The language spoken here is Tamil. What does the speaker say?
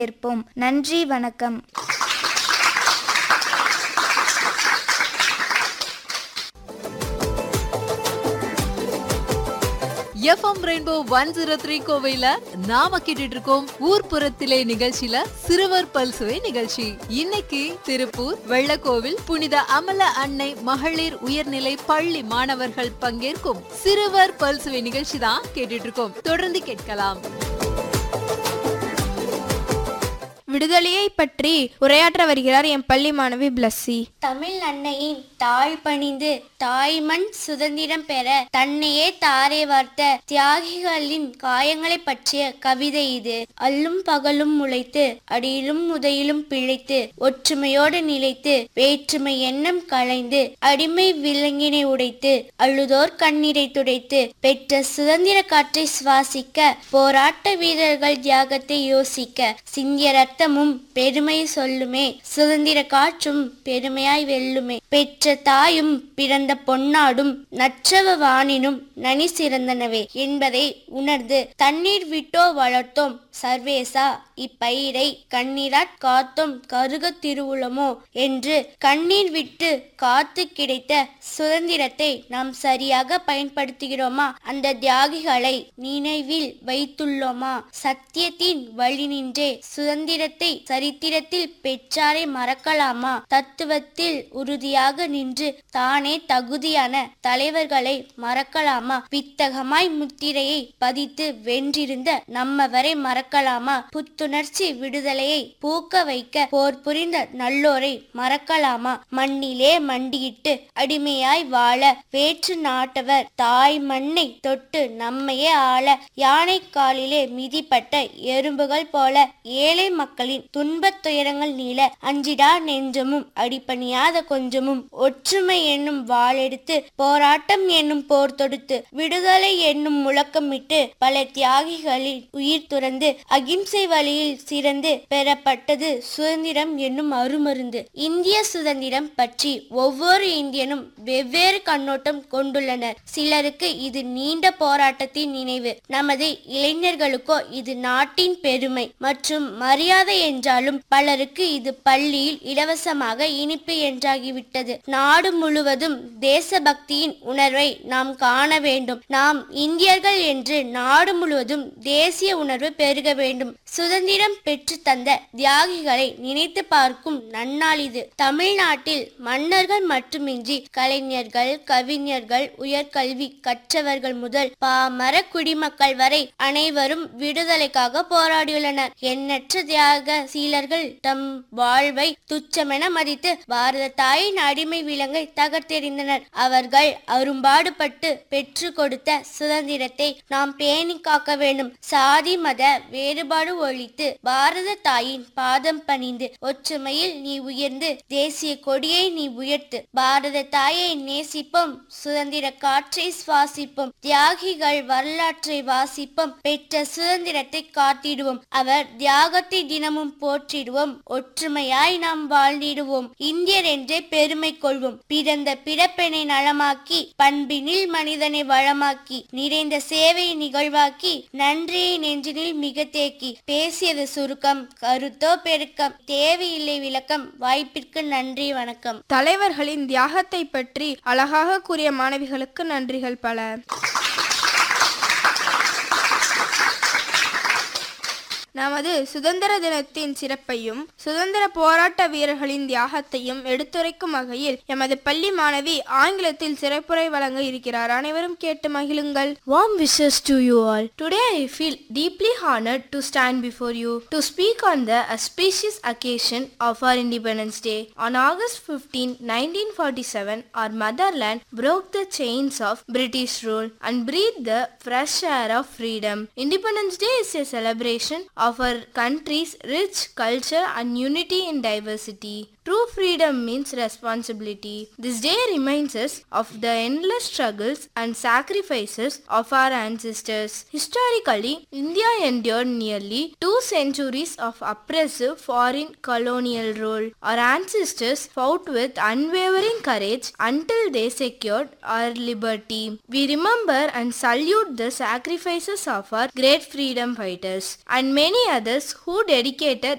ஏற்போம். நன்றி, வணக்கம். எஃப்எம் ரெயின்போ 103 கோவையில நாம கேட்டுட்டு இருக்கோம் ஊர்ப்புறத்திலே நிகழ்ச்சியில சிறுவர் பல்சுவை நிகழ்ச்சி. இன்னைக்கு திருப்பூர் வெள்ளக்கோவில் புனித அமல அன்னை மகளிர் உயர்நிலை பள்ளி மாணவர்கள் பங்கேற்கும் சிறுவர் பல்சுவை நிகழ்ச்சி தான் கேட்டுட்டு இருக்கோம். தொடர்ந்து கேட்கலாம். விடுதலையை பற்றி உரையாற்ற வருகிறார் என் பள்ளி மாணவி பிளஸ்ஸி. தமிழ் அன்னையின் தாழ் பணிந்து தாய்மண் சுதந்திரம் பெற தன்னையே தாரை வார்த்த தியாகிகளின் காயங்களை பற்றிய கவிதை இது. அல்லும் பகலும் முளைத்து அடியிலும் உதையிலும் பிழைத்து ஒற்றுமையோடு நிலைத்து வேற்றுமை எண்ணம் களைந்து அடிமை விலங்கினை உடைத்து அழுதோர் கண்ணீரை துடைத்து பெற்ற சுதந்திர காற்றை சுவாசிக்க போராட்ட வீரர்கள் தியாகத்தை யோசிக்க சிந்திய ரத்தமும் பெருமை சொல்லுமே சுதந்திர காற்றும் பெருமையாய் வெல்லுமே பெற்ற தாயும் பிறந்த பொன்னாடும் நற்றவ வானினும் நனி சிறந்தனவே என்பதை உணர்ந்து தண்ணீர் விட்டோ வளர்த்தோம் சர்வேசா இப்பயிரை கண்ணீராட் காத்தோம் கருக திருவுளமோ என்று கண்ணீர் விட்டு காத்து கிடைத்த சுதந்திரத்தை நாம் சரியாக பயன்படுத்துகிறோமா? அந்த தியாகிகளை நினைவில் வைத்துள்ளோமா? சத்தியத்தின் வழி நின்றே சுதந்திரத்தை சரித்திரத்தில் பெற்றாரை மறக்கலாமா? தத்துவத்தில் உறுதியாக நின்று தானே தகுதியான தலைவர்களை மறக்கலாமா? வித்தகமாய் முத்திரையை பதித்து வென்றிருந்த நம்மவரை மறக்கலாமா? புத்துணர்ச்சி விடுதலையை பூக்க வைக்க போர் புரிந்த நல்லோரை மறக்கலாமா? மண்ணிலே மண்டியிட்டு அடிமையாய் வாழ வேற்று நாட்டவர் தாய் மண்ணை தொட்டு நம்மையே ஆள யானை காலிலே மிதிப்பட்ட எறும்புகள் போல ஏழை மக்களின் துன்பத் துயரங்கள் நீள அஞ்சிடா நெஞ்சமும் அடிப்பணியாத கொஞ்சமும் ஒற்றுமை என்னும் வாளெடுத்து போராட்டம் என்னும் போர் தொடுத்து விடுதலை என்னும் முழக்கமிட்டு பல தியாகிகளில் உயிர் துறந்து அகிம்சை வழியில் சிறந்து பெறப்பட்டது சுதந்திரம் என்னும் அருமருந்து. இந்திய சுதந்திரம் பற்றி ஒவ்வொரு இந்தியனும் வெவ்வேறு கண்ணோட்டம் கொண்டுள்ளனர். சிலருக்கு இது நீண்ட போராட்டத்தின் நினைவு, நமது இளைஞர்களுக்கோ இது நாட்டின் பெருமை மற்றும் மரியாதை என்றாலும் பலருக்கு இது பள்ளியில் இலவசமாக இனிப்பு என்றாகிவிட்டது. நாடு முழுவதும் தேசபக்தியின் உணர்வை நாம் காண வேண்டும். நாம் இந்தியர்கள் என்று நாடு முழுவதும் தேசிய உணர்வு பெருக வேண்டும். சுதந்திரம் பெற்று தந்த தியாகிகளை நினைத்து பார்க்கும் நன்னாள் இது. தமிழ்நாட்டில் மன்னர்கள் மட்டுமின்றி கலைஞர்கள், கவிஞர்கள், உயர்கல்வி கற்றவர்கள் முதல் பாமர குடிமக்கள் வரை அனைவரும் விடுதலைக்காக போராடியுள்ளனர். எண்ணற்ற தியாக சீலர்கள் தம் வாழ்வை துச்சமென மதித்து பாரத தாயின் அடிமை விலங்கை தகர்த்தெறிந்தனர். அவர்கள் அரும்பாடுபட்டு பெற்று கொடுத்த சுதந்திரத்தை நாம் பேணி காக்க வேண்டும். சாதி மத வேறுபாடு ஒழித்து பாரத தாயின் பாதம் பணிந்து ஒற்றுமையில் நீ உயர்ந்து தேசிய கொடியை நீ உயர்த்து. பாரத தாயை நேசிப்போம், சுதந்திர காற்றை சுவாசிப்போம், தியாகிகள் வரலாற்றை வாசிப்போம், பெற்ற சுதந்திரத்தை காத்திடுவோம், அவர் தியாகத்தை தினமும் போற்றிடுவோம், ஒற்றுமையாய் நாம் வாழ்ந்திடுவோம், இந்தியர் என்றே பெருமை கொள்வோம், பிறந்த பிறப்பெனை நலமாக்கி பண்பினில் மனிதனை வளமாக்கி நிறைந்த சேவை நிகழ்வாக்கி நன்றியை நெஞ்சினில் மிக தேக்கி. பேசியது சுருக்கம், கருத்தோ பெருக்கம், தேவையில்லை விளக்கம். வாய்ப்பிற்கு நன்றி, வணக்கம். தலைவர்களின் தியாகத்தை பற்றி அழகாக கூறிய மாணவிகளுக்கு நன்றிகள் பல. நமது சுதந்திர தினத்தின் சிறப்பையும் சுதந்திர போராட்ட வீரர்களின் தியாகத்தையும் எடுத்துரைக்கும் வகையில் எமது பள்ளி மாணவி ஆங்கிலத்தில் சிறப்புரை வழங்க இருக்கிறார். அனைவரும் கேட்டு மகிழுங்கள். Warm wishes to you all. Today I feel deeply honored to stand before you to speak on the auspicious occasion of our Independence Day. On August 15, 1947, our motherland broke the chains of British rule and breathed the fresh air of freedom. Independence Day is a celebration of our country's rich culture and unity in diversity. True freedom means responsibility. This day reminds us of the endless struggles and sacrifices of our ancestors. Historically, India endured nearly 2 centuries of oppressive foreign colonial rule. Our ancestors fought with unwavering courage until they secured our liberty. We remember and salute the sacrifices of our great freedom fighters and many others who dedicated